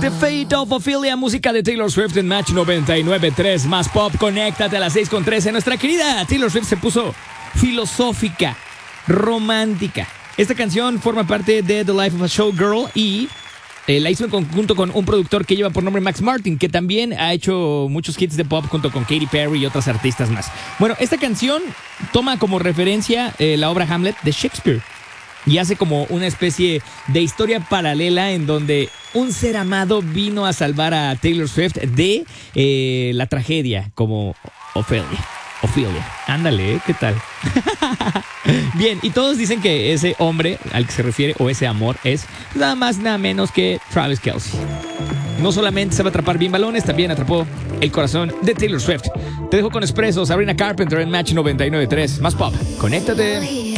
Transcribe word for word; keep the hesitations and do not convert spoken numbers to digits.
The Fate of Ophelia, música de Taylor Swift en Match noventa y nueve punto tres. Más pop, conéctate a las seis con trece. Nuestra querida Taylor Swift se puso filosófica, romántica. Esta canción forma parte de The Life of a Showgirl y eh, la hizo en conjunto con un productor que lleva por nombre Max Martin, que también ha hecho muchos hits de pop junto con Katy Perry y otras artistas más. Bueno, esta canción toma como referencia eh, la obra Hamlet de Shakespeare y hace como una especie de historia paralela en donde un ser amado vino a salvar a Taylor Swift de eh, la tragedia, como Ophelia. Ophelia. Ándale, ¿eh? ¿Qué tal? Bien, y todos dicen que ese hombre al que se refiere, o ese amor, es nada más nada menos que Travis Kelce. No solamente sabe atrapar bien balones, también atrapó el corazón de Taylor Swift. Te dejo con Expreso, Sabrina Carpenter en Match noventa y nueve punto tres. Más pop, conéctate.